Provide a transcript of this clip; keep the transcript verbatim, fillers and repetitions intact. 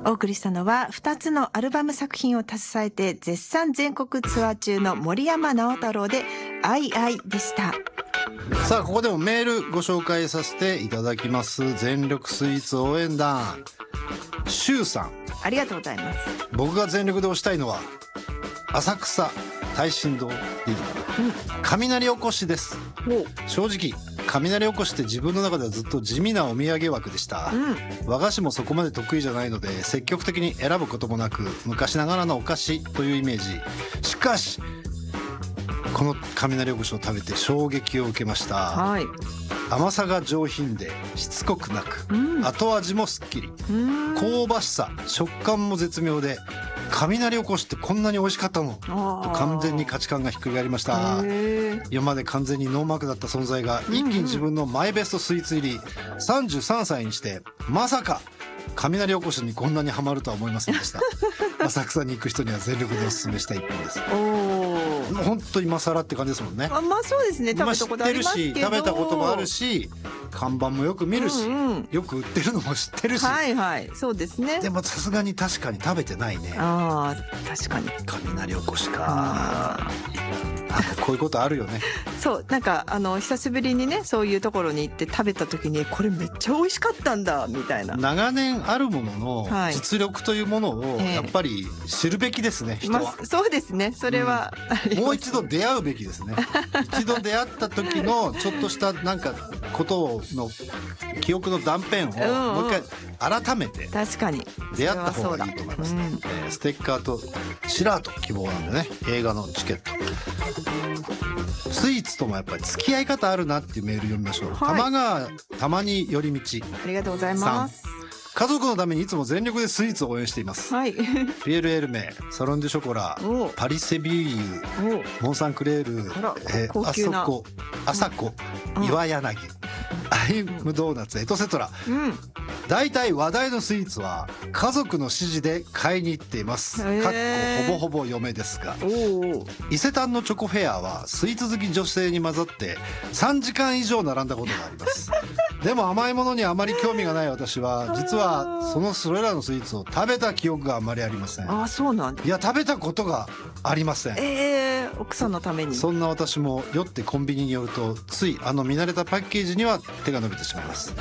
お送りしたのはふたつのアルバム作品を携えて絶賛全国ツアー中の森山直太朗でアイアイでした。 さあここでもメールご紹介させていただきます。全力スイーツ応援団しゅうさん、 ありがとうございます。 僕が全力で推したいのは浅草大神堂でいいのかな、うん、雷おこしです。正直雷おこしって自分の中ではずっと地味なお土産枠でした、うん、和菓子もそこまで得意じゃないので積極的に選ぶこともなく昔ながらのお菓子というイメージ。しかしこの雷おこしを食べて衝撃を受けました、はい、甘さが上品でしつこくなく、うん、後味もすっきり、香ばしさ食感も絶妙で雷おこしってこんなに美味しかったのと完全に価値観がひっくり返りました。今まで完全にノーマークだった存在が一気に自分のマイベストスイーツ入りさんじゅうさんさいにしてまさか雷おこしにこんなにハマるとは思いませんでした浅草に行く人には全力でおすすめしたい一品です。本当に今更って感じですもんね。 あ、まあそうですね。食べたことありますけど、 知ってるし食べたこともあるし看板もよく見るし、うんうん、よく売ってるのも知ってるし、 はいはいそうですね。 でもさすがに確かに食べてないね。 あ確かに雷おこしかこういうことあるよね。 そうなんかあの久しぶりにねそういうところに行って食べた時にこれめっちゃ美味しかったんだみたいな。 長年あるものの実力というものをやっぱり知るべきですね、人は、 まあ、そうですねそれは、 うん、もう一度出会うべきですね一度出会った時のちょっとしたなんかことの記憶の断片をもう一回改めて確かに出会った方がいいと思いますね、うんえー、ステッカーとシラート希望なんでね映画のチケットスイーツともやっぱり付き合い方あるなっていうメール読みましょう、はい、玉川たまに寄り道ありがとうございます。 家族のためにいつも全力でスイーツを応援しています、はい、ピエール・エルメサロン・デュ・ショコラパリ・セビューユモン・サン・クレール、えー、あそこあさこ岩柳アイムドーナツエトセトラ、うん、大体話題のスイーツは家族の指示で買いに行っています。かっこほぼほぼ嫁ですが、伊勢丹のチョコフェアはスイーツ好き女性に混ざってさんじかん以上並んだことがありますでも甘いものにあまり興味がない私は実はそのそれらのスイーツを食べた記憶があまりありません。 あ、そうなんだ。 いや食べたことがありません。 えー、奥さんのために。 そんな私も酔ってコンビニに寄るとついあの見慣れたパッケージには手が伸びてしまいます。